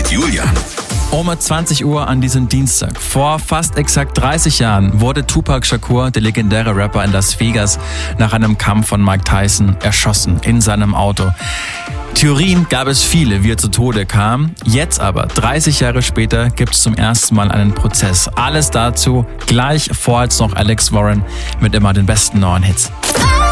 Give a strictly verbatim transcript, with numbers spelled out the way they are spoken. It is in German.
mit Julian. Um zwanzig Uhr an diesem Dienstag, vor fast exakt dreißig Jahren, wurde Tupac Shakur, der legendäre Rapper in Las Vegas, nach einem Kampf von Mike Tyson erschossen in seinem Auto. Theorien gab es viele, wie er zu Tode kam. Jetzt aber, dreißig Jahre später, gibt es zum ersten Mal einen Prozess. Alles dazu gleich, vor jetzt noch Alex Warren mit immer den besten neuen Hits.